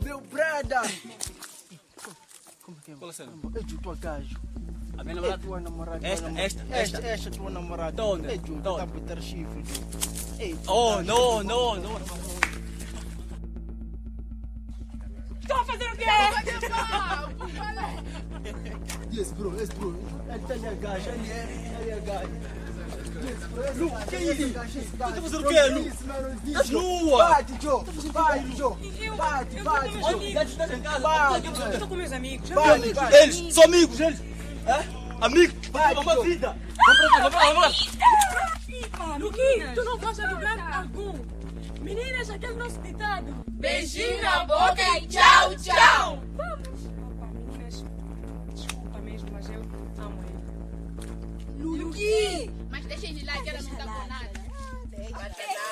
Meu brada! Como que é? Qual a cena? É de tua gajo. A minha É namorada? tua namorada. Esta? Tua namorada. Tá onde? É de Tá onde? tá a botar chifre. Ei, Oh, não. Estão a fazer o quê? Yes, bro. Ele tá ali a gajo. Ele é a gajo. Lu, que é isso? Tá Tá a fazer o quê, Lu? Estás nua! Bate, Joe. Bate, Joe. Bate, Eu bate, tô com meus Joe. amigos. Estás em casa? Bate, Eu estou com meus amigos. Bate, bate. Eles são amigos, eles! Amigos! Vai, Vamos Joe. vida! Luqui, tu não vais lugar algum. Meninas, aquele nosso ditado. Beijinho na boca e tchau, tchau! Vamos. Opa, meninas, desculpa mesmo, mas eu amo ele. Mas deixem de like, ela não tá com nada.